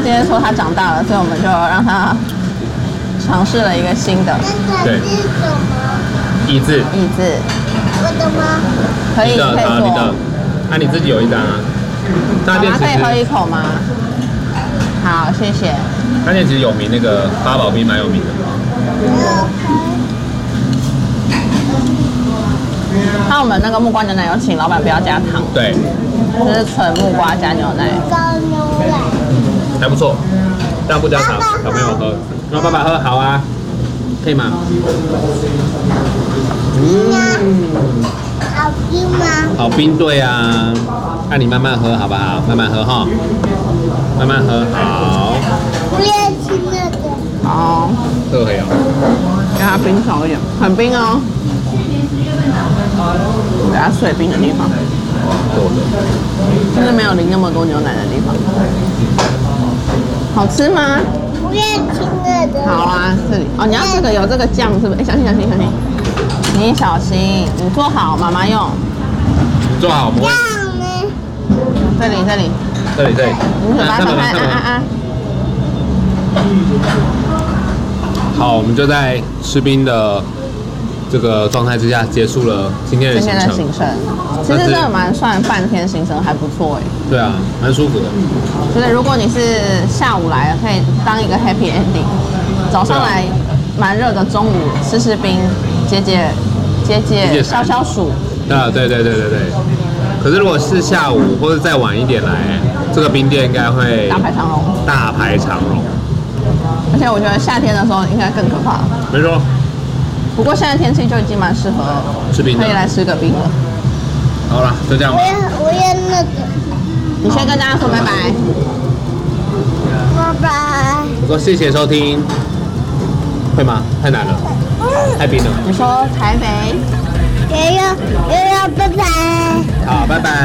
今天说他长大了，所以我们就让他尝试了一个新的。 对。 是什么？ 椅子。 椅子。 我的吗？ 可以，可以好，你的。啊，你自己有一张啊。大店其实可以喝一口吗？好，谢谢。 大店其实有名，那个八宝冰蛮有名的。 那我们那个木瓜牛奶有请老板不要加糖， 对， 就是纯木瓜加牛奶， 高牛奶， 还不错，但不加糖，小朋友喝。让爸爸喝，好啊，可以吗？ 好冰吗？ 好冰，对啊。那你慢慢喝好不好？慢慢喝哈，慢慢喝，好。 我也吃那个。 好， 这个可以哦。 给它冰少一点，很冰哦。给它水冰的地方，就是没有淋那么多牛奶的地方。好吃吗？ 我也吃那个。 好啊，这里哦，你要这个有这个酱是不是？哎，小心小心小心，你小心，你坐好，妈妈用。 你坐好，不会。 酱呢？ 这里这里。 这里。 你嘴巴张开， 好，我们就在吃冰的这个状态之下结束了今天的行程。 其实真的蛮算半天行程，还不错哎。 对啊，蛮舒服的。 就是如果你是下午来的，可以当一个 happy ending。早上来蛮热的，中午吃吃冰，解消暑。 啊，对。可是如果是下午或者再晚一点来，这个冰店应该会大排长龙。 而且我觉得夏天的时候应该更可怕。 没错。 不过现在天气就已经蛮适合吃冰的， 可以来吃个冰了。 好了，就这样吧。 我也那个。 你先跟大家说拜拜。 拜拜。 我说谢谢收听。会吗？太难了，太冰了。 你说台北。 也要拜拜。 好，拜拜。